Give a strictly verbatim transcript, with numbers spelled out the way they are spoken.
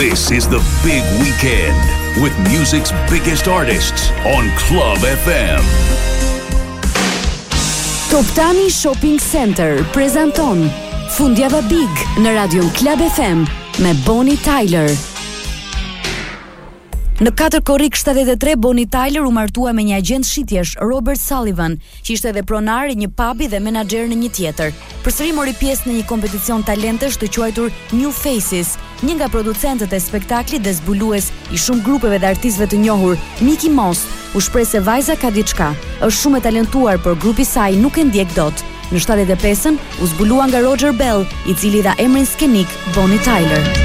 This is the big weekend with music's biggest artists on Club F M. Toptani Shopping Center prezanton Fundjava Big në radion Club F M me Bonnie Tyler. Në katër korrik shtatëdhjetë e tre, Bonnie Tyler u martua me një agent shitjesh, Robert Sullivan, që ishte edhe pronar i një pubi dhe menaxher në një tjetër. Përsëri mori pjesë në një kompeticion talentesh të quajtur New Faces. Një nga producentët e spektaklit dhe zbulues i shumë grupeve dhe artistëve të njohur, Mickey Mouse, u shpreh se vajza ka diçka. Është shumë e talentuar, por grupi i saj nuk e ndjek dot. Në shtatëdhjetë e pesën u zbulua nga Roger Bell, i cili dha emrin skenik Bonnie Tyler.